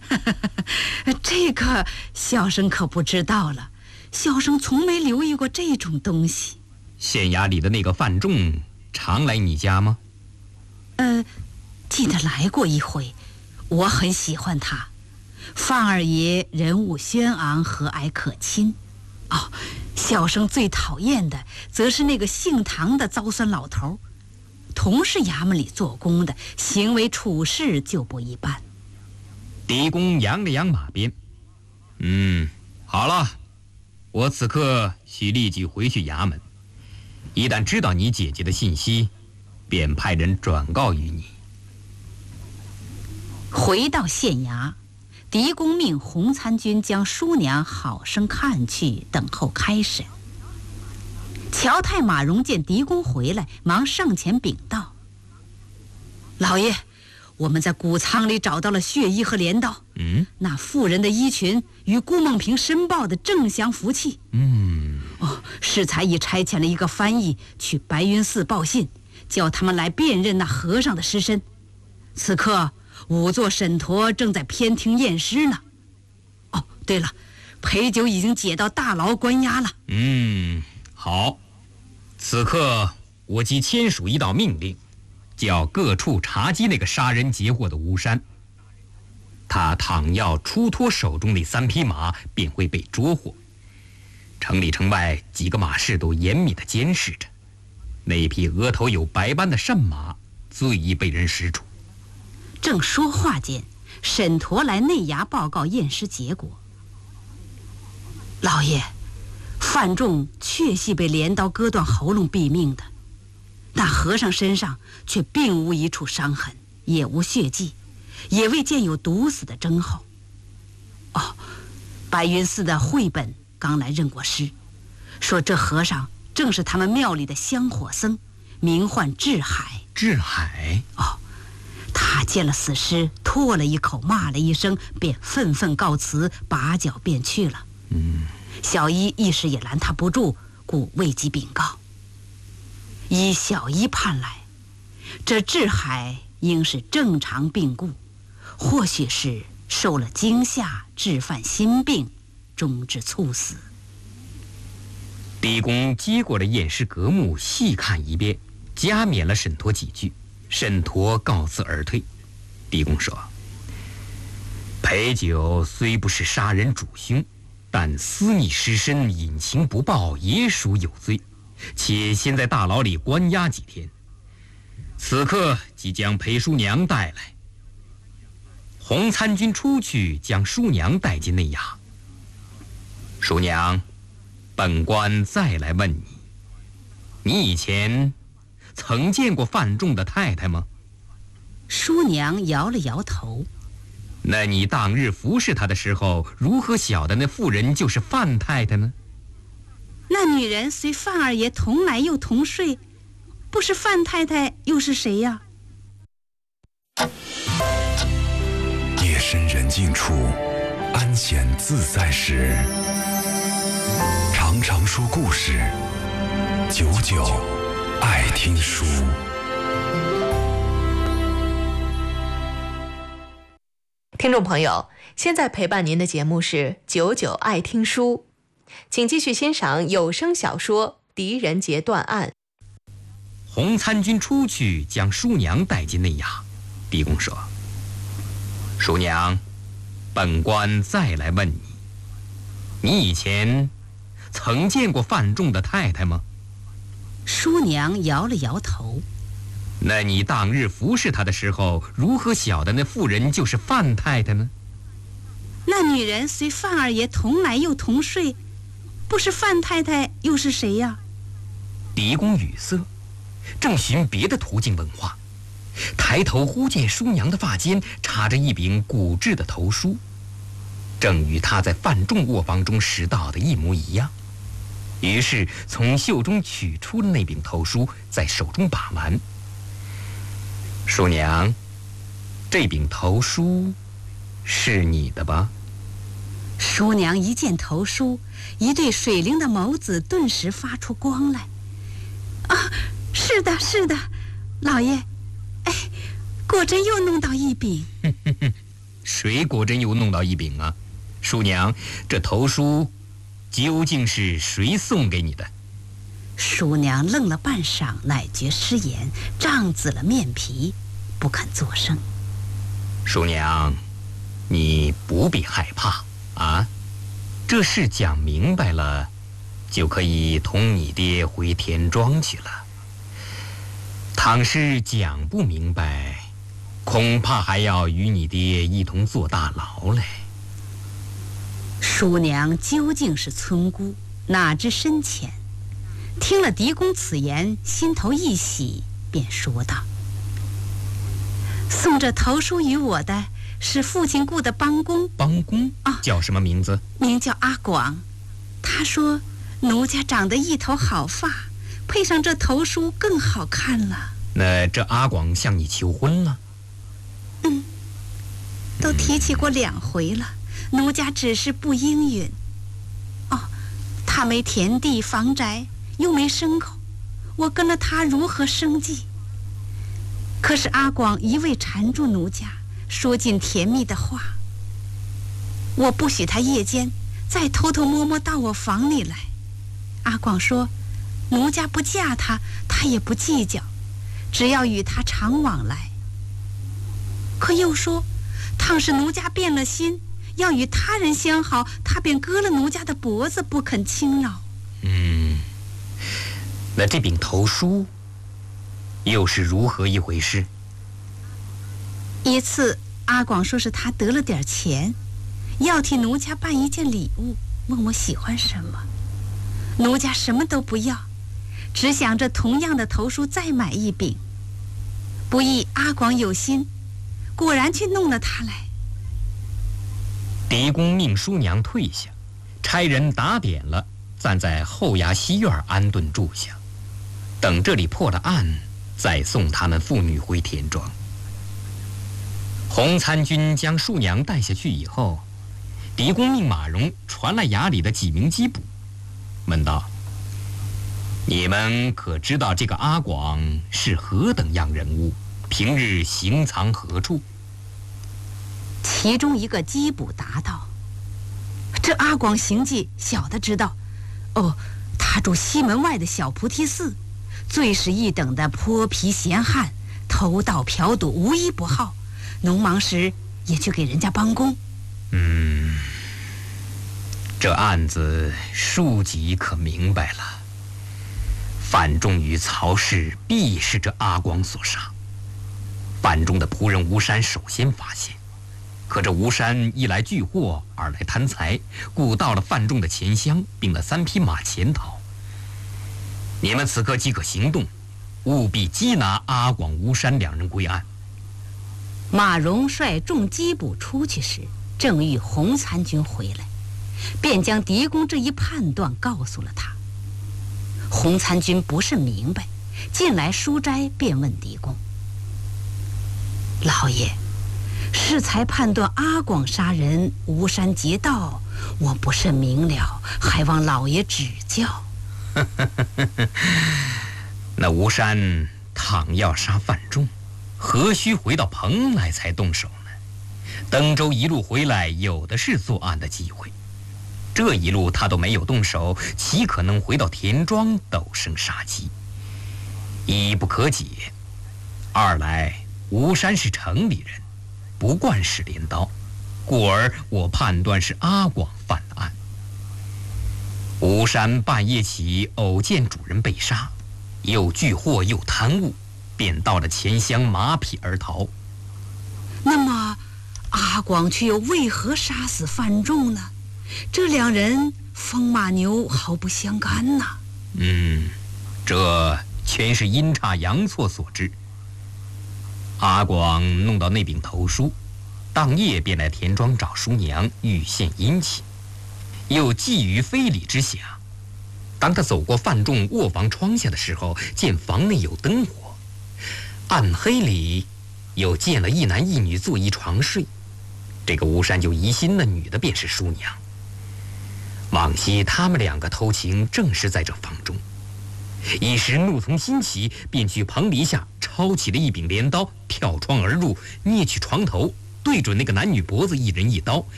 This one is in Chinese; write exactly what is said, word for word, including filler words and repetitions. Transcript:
这个小生可不知道了，小生从没留意过这种东西。 县衙里的那个范仲常来你家吗？ 呃，记得来过一回，我很喜欢他。范二爷人物轩昂，和蔼可亲。哦，小生最讨厌的则是那个姓唐的糟酸老头，同是衙门里做工的，行为处事就不一般。 狄公扬了扬马鞭，嗯，好了，我此刻需立即回去衙门，一旦知道你姐姐的信息，便派人转告于你。 回到县衙，狄公命洪参军将叔娘好生看去，等候开审。乔太马荣见狄公回来，忙上前禀道：老爷，我们在谷仓里找到了血衣和镰刀。 嗯， 那妇人的衣裙与顾梦萍申报的正相符契。 嗯， 哦，适才已差遣了一个翻译去白云寺报信，叫他们来辨认那和尚的尸身。此刻仵作沈陀正在偏厅验尸呢。哦，对了，裴九已经解到大牢关押了。 嗯，好，此刻我即签署一道命令，叫各处查缉那个杀人劫货的吴山。他倘要出脱手中那三匹马，便会被捉获。城里城外几个马市都严密地监视着，那匹额头有白斑的善马最易被人识出。 正说话间，沈陀来内衙报告验尸结果。老爷，范仲确系被镰刀割断喉咙毙命的，但和尚身上却并无一处伤痕，也无血迹，也未见有毒死的征候。哦，白云寺的慧本刚来认过尸，说这和尚正是他们庙里的香火僧，名唤智海。 智海？ 哦，他见了死尸，唾了一口，骂了一声，便愤愤告辞，拔脚便去了。 嗯， 小医一时也拦他不住，故未及禀告。依小医判来，这智海应是正常病故，或许是受了惊吓，致犯心病，终致猝死。 狄公接过了验尸格目，细看一遍，加冕了沈陀几句。沈陀告辞而退。狄公说：裴九虽不是杀人主凶，但私逆尸身，隐情不报，也属有罪，且先在大牢里关押几天。此刻即将裴叔娘带来。洪参军出去，将叔娘带进内衙。叔娘，本官再来问你，你以前曾见过范仲的太太吗？ 叔娘摇了摇头。 那你当日服侍他的时候，如何晓得那妇人就是范太太呢？ 那女人随范二爷同来又同睡，不是范太太又是谁呀？ 夜深人静处，安闲自在时，常常说故事，久久爱听书。 听众朋友，现在陪伴您的节目是久久爱听书，请继续欣赏有声小说《狄仁杰断案》。 洪参军出去，将叔娘带进内衙。狄公说：叔娘，本官再来问你，你以前曾见过范仲的太太吗？ 叔娘摇了摇头。 那你当日服侍他的时候，如何晓得那妇人就是范太太呢？ 那女人随范二爷同来又同睡，不是范太太又是谁呀？ 狄公语塞，正寻别的途径问话，抬头忽见叔娘的发间插着一柄古制的头梳，正与他在范仲卧房中拾到的一模一样。于是从袖中取出了那柄头梳，在手中把玩。叔娘，这柄头梳是你的吧？ 叔娘一见头梳，一对水灵的眸子顿时发出光来。啊，是的，是的，老爷，哎，果真又弄到一柄。 谁果真又弄到一柄啊？叔娘，这头书究竟是谁送给你的？ 叔娘愣了半晌，乃觉失言，涨紫了面皮，不肯作声。 叔娘，你不必害怕啊，这事讲明白了，就可以同你爹回田庄去了。倘是讲不明白，恐怕还要与你爹一同坐大牢嘞。 叔娘究竟是村姑，哪知深浅？听了狄公此言，心头一喜，便说道：“送这头书与我的是父亲雇的帮工。 帮工啊， 叫什么名字？ 名叫阿广。他说奴家长得一头好发，配上这头书更好看了。 那这阿广向你求婚了？ 嗯，都提起过两回了，奴家只是不应允。哦，他没田地房宅，又没牲口，我跟了他如何生计？可是阿广一味缠住奴家，说尽甜蜜的话。我不许他夜间再偷偷摸摸到我房里来。阿广说，奴家不嫁他，他也不计较，只要与他常往来。可又说，倘是奴家变了心，要与他人相好，他便割了奴家的脖子，不肯轻饶。 嗯，那这柄头书又是如何一回事？ 一次阿广说是他得了点钱，要替奴家办一件礼物，问我喜欢什么。奴家什么都不要，只想着同样的头书再买一柄。不意阿广有心，果然去弄了他来。 狄公命叔娘退下，差人打点了，暂在后衙西院安顿住下，等这里破了案，再送他们父女回田庄。洪参军将叔娘带下去以后，狄公命马荣传来衙里的几名缉捕，问道：“你们可知道这个阿广是何等样人物？平日行藏何处？” 其中一个缉捕答道：“这阿广行迹，小的知道。哦，他住西门外的小菩提寺，最是一等的泼皮闲汉，偷盗嫖赌无一不好，农忙时也去给人家帮工。” 嗯，这案子书籍可明白了，范仲与曹氏必是这阿广所杀。范仲的仆人吴山首先发现，可这吴山一来聚货，二来贪财，故盗了范仲的钱箱，并了三匹马潜逃。你们此刻即可行动，务必缉拿阿广、吴山两人归案。 马荣率众缉捕出去时，正遇洪参军回来，便将狄公这一判断告诉了他。洪参军不甚明白，进来书斋便问狄公：“老爷，适才判断阿广杀人，吴山劫盗，我不甚明了，还望老爷指教。” 那吴山倘要杀范仲，何须回到蓬莱才动手呢？登州一路回来，有的是作案的机会。这一路他都没有动手，岂可能回到田庄陡生杀机？一不可解，二来吴山是城里人，不惯使镰刀，故而我判断是阿广犯案。吴山半夜起偶见主人被杀，又聚货又贪污，便盗了钱箱马匹而逃。 那么阿广却又为何杀死范仲呢？这两人风马牛毫不相干呐。 嗯，这全是阴差阳错所致。阿广弄到那柄头书，当夜便来田庄找叔娘欲献殷勤，又觊觎非礼之下。当他走过范仲卧房窗下的时候，见房内有灯火，暗黑里又见了一男一女坐一床睡。这个吴山就疑心那女的便是叔娘，往昔他们两个偷情正是在这房中。一时怒从心起，便去棚篱下抄起了一柄镰刀，跳窗而入，捏去床头， 对准那个男女脖子一人一刀，